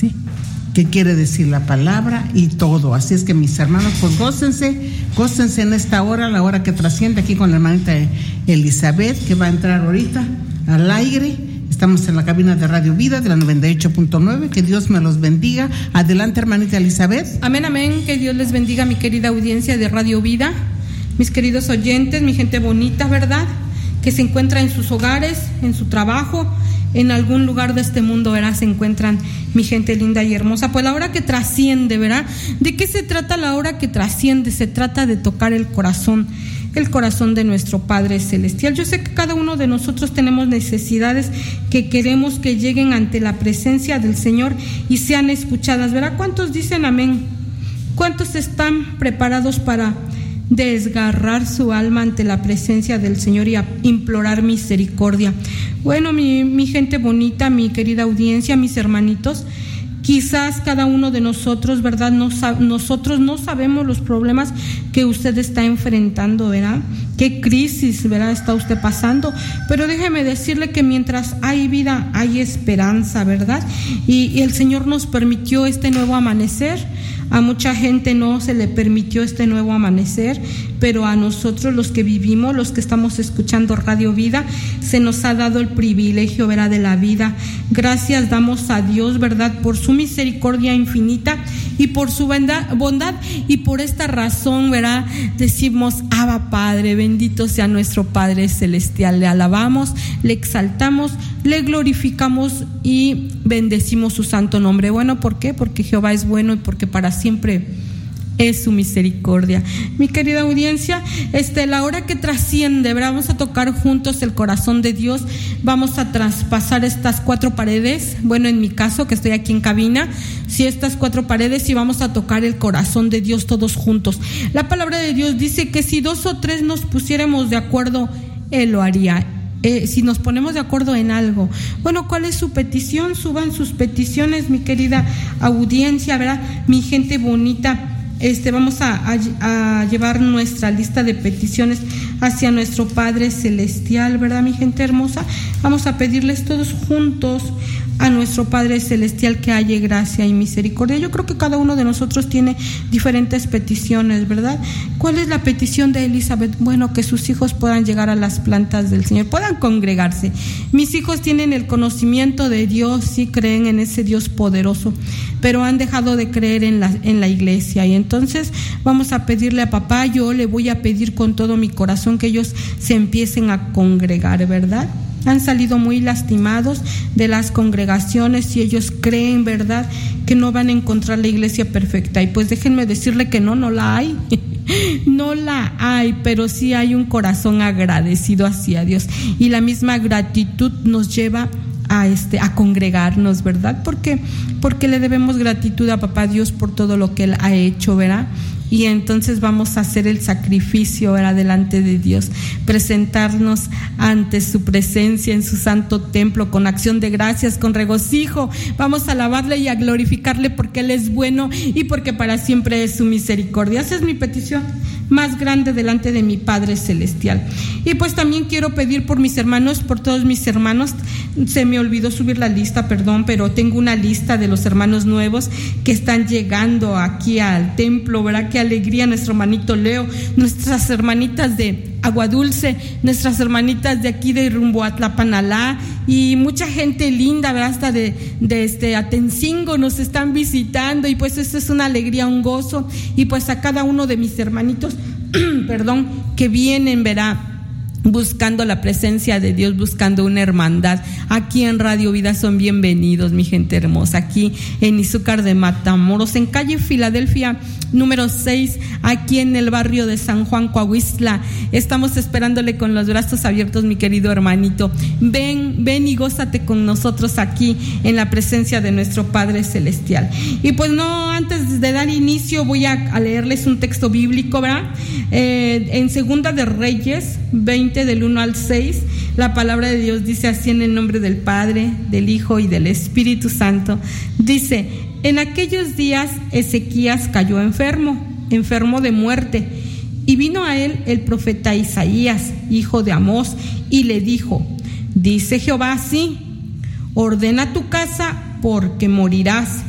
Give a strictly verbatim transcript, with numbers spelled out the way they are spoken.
¿sí? ¿Qué quiere decir la palabra y todo? Así es que mis hermanos, pues gócense, gócense en esta hora, la hora que trasciende, aquí con la hermanita Elizabeth, que va a entrar ahorita al aire. Estamos en la cabina de Radio Vida de la noventa y ocho punto nueve. Que Dios me los bendiga. Adelante, hermanita Elizabeth. Amén, amén. Que Dios les bendiga, mi querida audiencia de Radio Vida, mis queridos oyentes, mi gente bonita, ¿verdad? Que se encuentra en sus hogares, en su trabajo, en algún lugar de este mundo, ¿verdad? Se encuentran mi gente linda y hermosa. Pues la hora que trasciende, ¿verdad? ¿De qué se trata la hora que trasciende? Se trata de tocar el corazón, el corazón de nuestro Padre Celestial. Yo sé que cada uno de nosotros tenemos necesidades que queremos que lleguen ante la presencia del Señor y sean escuchadas, ¿verdad? ¿Cuántos dicen amén? ¿Cuántos están preparados para desgarrar su alma ante la presencia del Señor y a implorar misericordia? Bueno, mi, mi gente bonita, mi querida audiencia, mis hermanitos, quizás cada uno de nosotros, ¿verdad? No, nosotros no sabemos los problemas que usted está enfrentando, ¿verdad? ¿Qué crisis, ¿verdad?, está usted pasando? Pero déjeme decirle que mientras hay vida, hay esperanza, ¿verdad? Y, y el Señor nos permitió este nuevo amanecer. A mucha gente no se le permitió este nuevo amanecer, pero a nosotros, los que vivimos, los que estamos escuchando Radio Vida, se nos ha dado el privilegio, ¿verdad?, de la vida. Gracias damos a Dios, ¿verdad?, por su misericordia infinita y por su bondad, y por esta razón, ¿verdad?, decimos: Abba Padre, bendito sea nuestro Padre Celestial. Le alabamos, le exaltamos, le glorificamos y bendecimos su santo nombre. Bueno, ¿por qué? Porque Jehová es bueno y porque para siempre es su misericordia. Mi querida audiencia, este, la hora que trasciende, ¿verdad? Vamos a tocar juntos el corazón de Dios. Vamos a traspasar estas cuatro paredes. Bueno, en mi caso, que estoy aquí en cabina, sí, estas cuatro paredes, y vamos a tocar el corazón de Dios todos juntos. La palabra de Dios dice que si dos o tres nos pusiéramos de acuerdo, Él lo haría. Eh, si nos ponemos de acuerdo en algo. Bueno, ¿cuál es su petición? Suban sus peticiones, mi querida audiencia, ¿verdad? Mi gente bonita. Este, vamos a, a, a llevar nuestra lista de peticiones hacia nuestro Padre Celestial, ¿verdad, mi gente hermosa? Vamos a pedirles todos juntos a nuestro Padre Celestial que haya gracia y misericordia. Yo creo que cada uno de nosotros tiene diferentes peticiones, ¿verdad? ¿Cuál es la petición de Elizabeth? Bueno, que sus hijos puedan llegar a las plantas del Señor, puedan congregarse. Mis hijos tienen el conocimiento de Dios, sí creen en ese Dios poderoso, pero han dejado de creer en la, en la iglesia. Y entonces vamos a pedirle a papá, yo le voy a pedir con todo mi corazón que ellos se empiecen a congregar, ¿verdad? Han salido muy lastimados de las congregaciones y ellos creen, ¿verdad?, que no van a encontrar la iglesia perfecta. Y pues déjenme decirle que no, no la hay. No la hay, pero sí hay un corazón agradecido hacia Dios. Y la misma gratitud nos lleva a este a congregarnos, ¿verdad? Porque porque le debemos gratitud a papá Dios por todo lo que Él ha hecho, ¿verdad? Y entonces vamos a hacer el sacrificio, ¿verdad?, delante de Dios, presentarnos ante su presencia en su santo templo con acción de gracias, con regocijo. Vamos a alabarle y a glorificarle porque Él es bueno y porque para siempre es su misericordia. Esa es mi petición más grande delante de mi Padre Celestial. Y pues también quiero pedir por mis hermanos, por todos mis hermanos. Se me olvidó subir la lista, perdón, pero tengo una lista de los hermanos nuevos que están llegando aquí al templo, ¿verdad? Qué alegría, nuestro hermanito Leo, nuestras hermanitas de Agua Dulce, nuestras hermanitas de aquí de rumbo a Tlapanalá y mucha gente linda, ¿verdad? Hasta de, de este Atencingo nos están visitando, y pues esto es una alegría, un gozo. Y pues a cada uno de mis hermanitos, perdón, que vienen, ¿verdad?, buscando la presencia de Dios, buscando una hermandad. Aquí en Radio Vida son bienvenidos, mi gente hermosa, aquí en Izúcar de Matamoros, en calle Filadelfia número seis, aquí en el barrio de San Juan, Coahuistla. Estamos esperándole con los brazos abiertos, mi querido hermanito. Ven, ven y gózate con nosotros aquí en la presencia de nuestro Padre Celestial. Y pues no, antes de dar inicio voy a, a leerles un texto bíblico, ¿verdad? Eh, en Segunda de Reyes veinte, del uno al seis, la palabra de Dios dice así, en el nombre del Padre, del Hijo y del Espíritu Santo. Dice: en aquellos días Ezequías cayó enfermo, enfermo de muerte, y vino a él el profeta Isaías, hijo de Amós, y le dijo: dice Jehová así, ordena tu casa porque morirás,